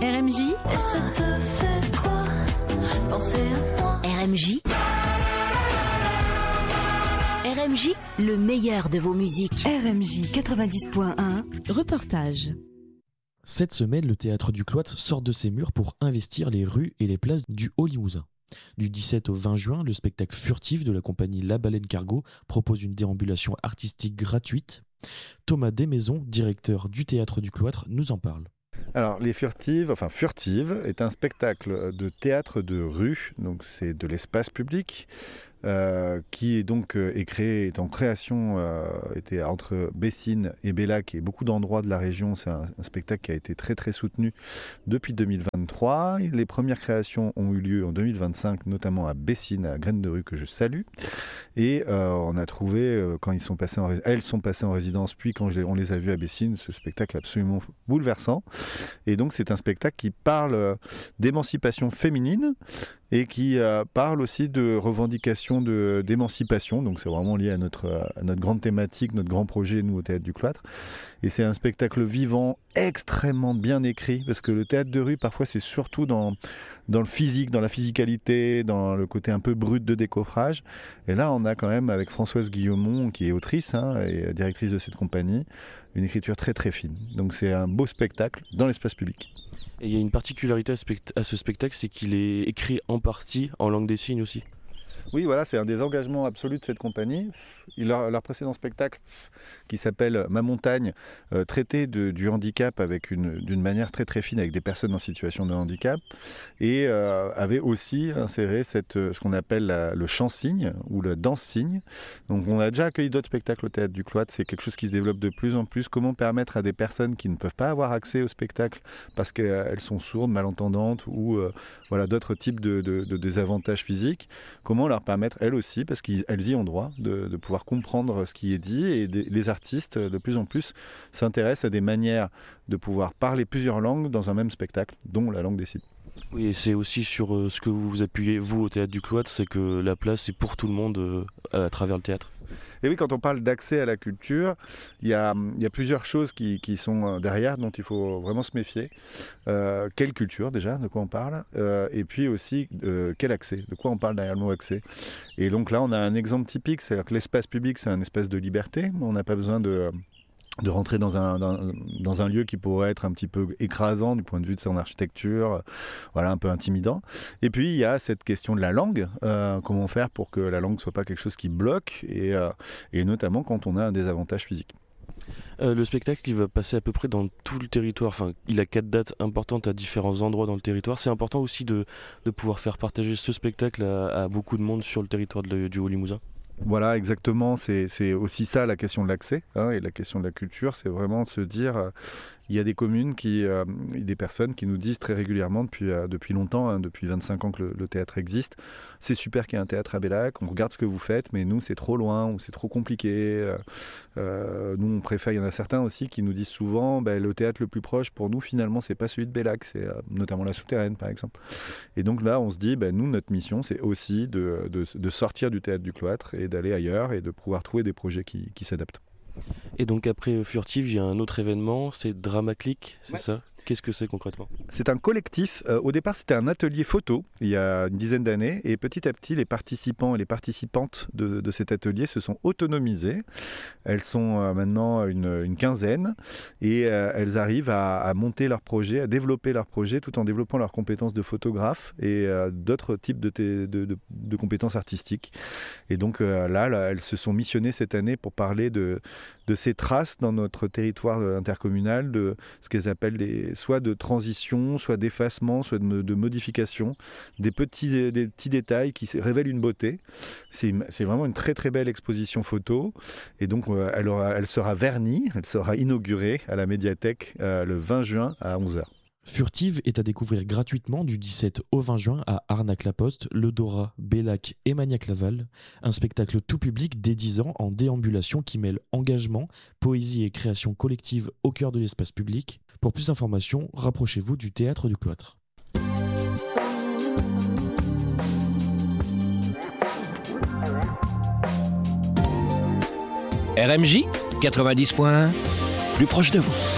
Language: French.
RMJ. Et ça te fait quoi penser à moi? RMJ. RMJ, le meilleur de vos musiques. RMJ 90.1. Reportage. Cette semaine, le Théâtre du Cloître sort de ses murs pour investir les rues et les places du Haut-Limousin. Du 17 au 20 juin, le spectacle Furtive de la compagnie La Baleine Cargo propose une déambulation artistique gratuite. Thomas Desmaisons, directeur du Théâtre du Cloître, nous en parle. Alors, Furtive est un spectacle de théâtre de rue, donc c'est de l'espace public, qui est donc est en création, était entre Bessines et Bellac et beaucoup d'endroits de la région. C'est un spectacle qui a été très très soutenu depuis 2023. Les premières créations ont eu lieu en 2025, notamment à Bessines, à Graines de Rue, que je salue. Et on a trouvé, quand elles sont passées en résidence, puis quand on les a vues à Bessines, ce spectacle absolument bouleversant. Et donc c'est un spectacle qui parle d'émancipation féminine et qui parle aussi de revendication d'émancipation. Donc c'est vraiment lié à notre grande thématique, notre grand projet, nous, au Théâtre du Cloître. Et c'est un spectacle vivant, extrêmement bien écrit, parce que le théâtre de rue, parfois, c'est surtout dans le physique, dans la physicalité, dans le côté un peu brut de décoffrage. Et là, on a quand même, avec Françoise Guillaumont, qui est autrice et directrice de cette compagnie, une écriture très très fine. Donc c'est un beau spectacle dans l'espace public. Et il y a une particularité à ce spectacle, c'est qu'il est écrit en partie en langue des signes aussi. Oui, voilà, c'est un des engagements absolus de cette compagnie. Leur précédent spectacle, qui s'appelle Ma montagne, traitait du handicap d'une manière très très fine avec des personnes en situation de handicap, et avait aussi inséré ce qu'on appelle le chant-signe ou le danse-signe. Donc on a déjà accueilli d'autres spectacles au Théâtre du Cloître, c'est quelque chose qui se développe de plus en plus. Comment permettre à des personnes qui ne peuvent pas avoir accès au spectacle parce qu'elles sont sourdes, malentendantes ou d'autres types de désavantages physiques, comment leur permettre, elles aussi, parce qu'elles y ont droit, de pouvoir comprendre ce qui est dit. Et les artistes, de plus en plus, s'intéressent à des manières de pouvoir parler plusieurs langues dans un même spectacle, dont la langue des signes. Oui, et c'est aussi sur ce que vous appuyez, vous, au Théâtre du Cloître, c'est que la place est pour tout le monde à travers le théâtre. Et oui, quand on parle d'accès à la culture, il y a plusieurs choses qui sont derrière, dont il faut vraiment se méfier. Quelle culture déjà, de quoi on parle, et puis aussi quel accès, de quoi on parle derrière le mot accès. Et donc là, on a un exemple typique, c'est-à-dire que l'espace public, c'est un espace de liberté. On n'a pas besoin de rentrer dans un lieu qui pourrait être un petit peu écrasant du point de vue de son architecture, un peu intimidant. Et puis il y a cette question de la langue, comment faire pour que la langue ne soit pas quelque chose qui bloque, et notamment quand on a un désavantage physique. Le spectacle, il va passer à peu près dans tout le territoire. Enfin, il a 4 dates importantes à différents endroits dans le territoire. C'est important aussi de pouvoir faire partager ce spectacle à beaucoup de monde sur le territoire du Haut-Limousin. Voilà, exactement, c'est aussi ça la question de l'accès, et la question de la culture, c'est vraiment de se dire, il y a des communes, des personnes qui nous disent très régulièrement depuis longtemps, depuis 25 ans que le théâtre existe, c'est super qu'il y ait un théâtre à Bellac, on regarde ce que vous faites, mais nous c'est trop loin ou c'est trop compliqué. Nous on préfère, il y en a certains aussi qui nous disent souvent, le théâtre le plus proche pour nous finalement c'est pas celui de Bellac, c'est notamment la Souterraine par exemple. Et donc là on se dit, nous notre mission c'est aussi de sortir du Théâtre du Cloître et d'aller ailleurs et de pouvoir trouver des projets qui s'adaptent. Et donc après Furtive, il y a un autre événement, c'est Dramaclick, c'est ça ? Qu'est-ce que c'est concrètement ? C'est un collectif. Au départ, c'était un atelier photo, il y a une dizaine d'années. Et petit à petit, les participants et les participantes de cet atelier se sont autonomisés. Elles sont maintenant une quinzaine. Et elles arrivent à monter leur projet, à développer leur projet, tout en développant leurs compétences de photographe et d'autres types de compétences artistiques. Et donc là, elles se sont missionnées cette année pour parler de ces traces dans notre territoire intercommunal, de ce qu'elles appellent soit de transition, soit d'effacement, soit de modification, des petits détails qui révèlent une beauté. C'est vraiment une très très belle exposition photo, et donc elle sera vernie, elle sera inaugurée à la médiathèque le 20 juin à 11h. Furtive est à découvrir gratuitement du 17 au 20 juin à Arnac-la-Poste, Le Dorat, Bellac et Magnac-Laval. Un spectacle tout public dès 10 ans en déambulation qui mêle engagement, poésie et création collective au cœur de l'espace public. Pour plus d'informations, rapprochez-vous du Théâtre du Cloître. RMJ 90.1, plus proche de vous.